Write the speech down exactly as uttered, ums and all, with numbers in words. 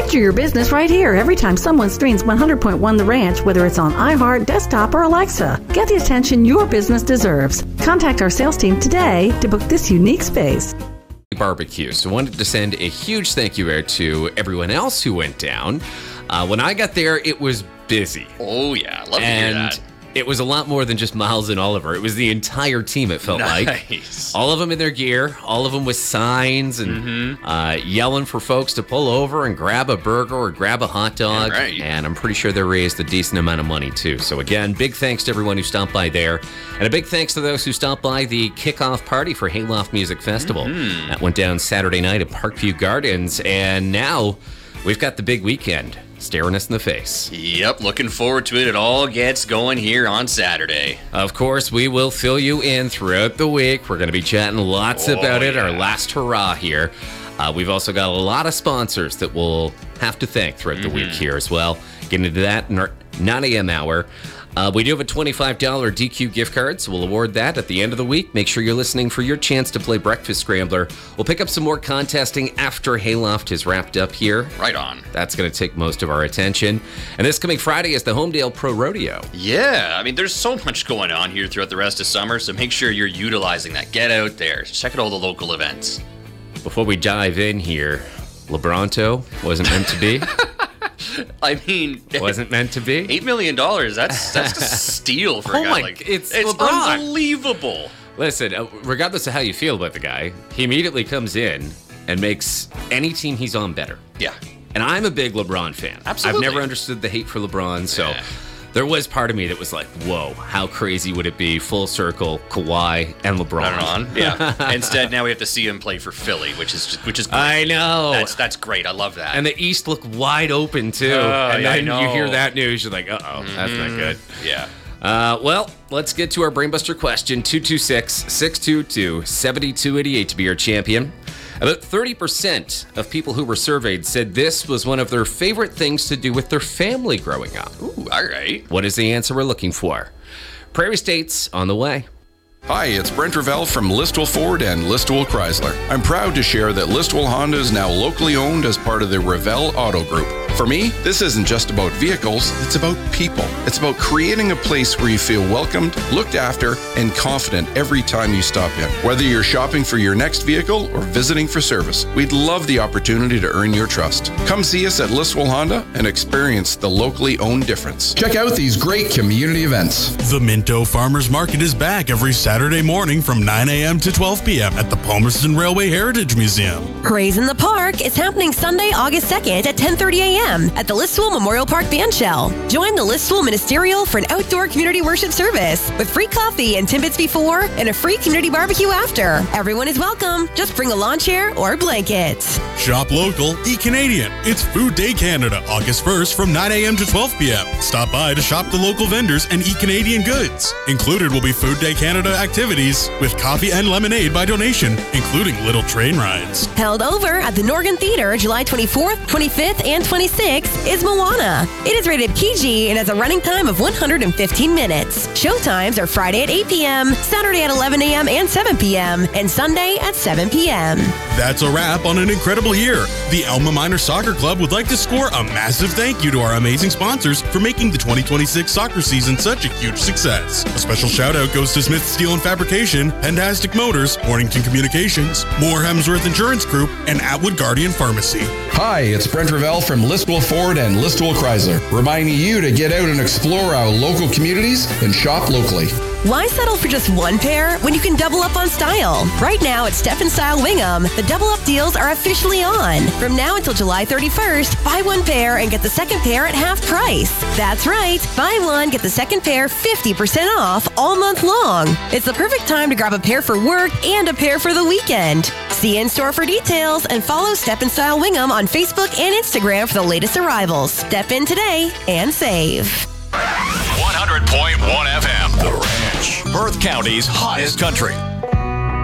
Feature your business right here every time someone streams one hundred point one The Ranch, whether it's on iHeart, desktop, or Alexa. Get the attention your business deserves. Contact our sales team today to book this unique space. Barbecue. So wanted to send a huge thank you there to everyone else who went down. Uh, when I got there, it was busy. Oh, yeah. Love to and hear that. It was a lot more than just Miles and Oliver. It was the entire team, it felt nice. like. All of them in their gear, all of them with signs and mm-hmm. uh, yelling for folks to pull over and grab a burger or grab a hot dog. Yeah, right. And I'm pretty sure they raised a decent amount of money, too. So again, big thanks to everyone who stopped by there. And a big thanks to those who stopped by the kickoff party for Hayloft Music Festival. Mm-hmm. That went down Saturday night at Parkview Gardens. And now we've got the big weekend staring us in the face. Yep, looking forward to it. It all gets going here on Saturday. Of course, we will fill you in throughout the week. We're going to be chatting lots oh, about it, yeah. our last hurrah here. Uh, we've also got a lot of sponsors that we'll have to thank throughout mm-hmm. the week here as well. Getting into that in our nine a.m. hour. Uh, we do have a twenty-five dollars D Q gift card, so we'll award that at the end of the week. Make sure you're listening for your chance to play Breakfast Scrambler. We'll pick up some more contesting after Hayloft is wrapped up here. Right on. That's going to take most of our attention. And this coming Friday is the Homedale Pro Rodeo. Yeah, I mean, there's so much going on here throughout the rest of summer, so make sure you're utilizing that. Get out there. Check out all the local events. Before we dive in here, Lebronto wasn't meant to be. I mean, wasn't meant to be. Eight million dollars. That's that's a steal for oh a guy my, like it's it's LeBron. Unbelievable. Listen, uh, regardless of how you feel about the guy, he immediately comes in and makes any team he's on better. Yeah, and I'm a big LeBron fan. Absolutely, I've never understood the hate for LeBron, so. Yeah. There was part of me that was like, whoa, how crazy would it be? Full circle, Kawhi and LeBron. on. Yeah. Instead, now we have to see him play for Philly, which is which is great. I know. That's that's great. I love that. And the East looked wide open, too. Uh, and yeah, then I know. you hear that news, you're like, uh-oh, mm-hmm. that's not good. Yeah. Uh, well, let's get to our Brainbuster question, two two six, six two two, seven two eight eight to be our champion. About thirty percent of people who were surveyed said this was one of their favorite things to do with their family growing up. Ooh, all right. What is the answer we're looking for? Prairie State's on the way. Hi, it's Brent Ravel from Listowel Ford and Listowel Chrysler. I'm proud to share that Listowel Honda is now locally owned as part of the Ravel Auto Group. For me, this isn't just about vehicles, it's about people. It's about creating a place where you feel welcomed, looked after, and confident every time you stop in. Whether you're shopping for your next vehicle or visiting for service, we'd love the opportunity to earn your trust. Come see us at Listowel Honda and experience the locally owned difference. Check out these great community events. The Minto Farmers Market is back every Saturday morning from nine a.m. to twelve p.m. at the Palmerston Railway Heritage Museum. Craze in the Park is happening Sunday, August second at ten thirty a.m. at the Listowel Memorial Park Band Shell. Join the Listowel Ministerial for an outdoor community worship service with free coffee and Timbits before and a free community barbecue after. Everyone is welcome. Just bring a lawn chair or blankets. Shop local, eat Canadian. It's Food Day Canada, August first from nine a.m. to twelve p.m. Stop by to shop the local vendors and eat Canadian goods. Included will be Food Day Canada activities with coffee and lemonade by donation, including little train rides. Held over at the Norgan Theatre July twenty-fourth, twenty-fifth, and twenty-sixth is Moana. It is rated P G and has a running time of one hundred fifteen minutes. Showtimes are Friday at eight p.m., Saturday at eleven a.m. and seven p.m., and Sunday at seven p.m. That's a wrap on an incredible year. The Alma Minor Soccer Club would like to score a massive thank you to our amazing sponsors for making the twenty twenty-six soccer season such a huge success. A special shout out goes to Smith Steel and Fabrication, Pendastic Motors, Mornington Communications, Moore Hemsworth Insurance Group, and Atwood Guardian Pharmacy. Hi, it's Brent Ravel from Listowel Ford and Listowel Chrysler, reminding you to get out and explore our local communities and shop locally. Why settle for just one pair when you can double up on style? Right now at Step and Style Wingham, the double up deals are officially on. From now until July thirty-first, buy one pair and get the second pair at half price. That's right, buy one, get the second pair fifty percent off all month long. It's the perfect time to grab a pair for work and a pair for the weekend. See in store for details and follow Step and Style Wingham on Facebook and Instagram for the latest arrivals. Step in today and save. one hundred point one F M, The Ranch, Perth County's hottest country.